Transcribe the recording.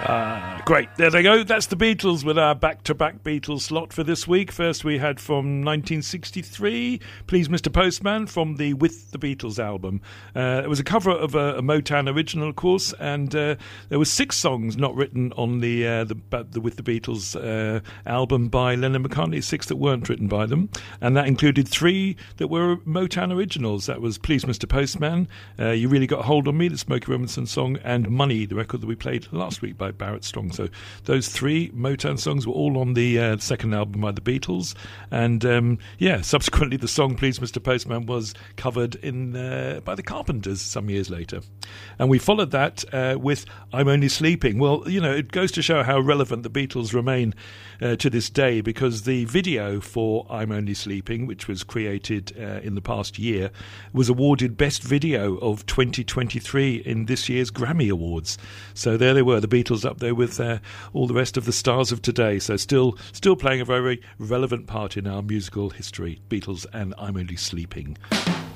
Great, there they go. That's the Beatles with our back-to-back Beatles slot for this week. First we had from 1963, Please Mr. Postman, from the With the Beatles album. It was a cover of a Motown original, of course, and there were 6 songs not written on the With the Beatles album by Lennon and McCartney, 6 that weren't written by them, and that included 3 that were Motown originals. That was Please Mr. Postman, You Really Got a Hold on Me, the Smokey Robinson song, and Money, the record that we played last week by Barrett Strong. So those 3 Motown songs were all on the second album by the Beatles, and subsequently the song Please Mr. Postman was covered by the Carpenters some years later. And we followed that with I'm Only Sleeping. Well, you know, it goes to show how relevant the Beatles remain to this day, because the video for I'm Only Sleeping, which was created in the past year, was awarded Best Video of 2023 in this year's Grammy Awards. So there they were, the Beatles up there with all the rest of the stars of today. So still playing a very relevant part in our musical history, Beatles and I'm Only Sleeping.